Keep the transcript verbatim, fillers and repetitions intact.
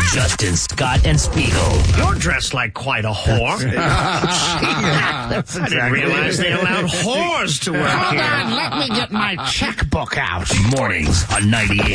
Justin, Scott, and Spiegel. You're dressed like quite a whore. I didn't realize they allowed whores to work Hold here. on, let me get my checkbook out. Mornings on ninety-eight.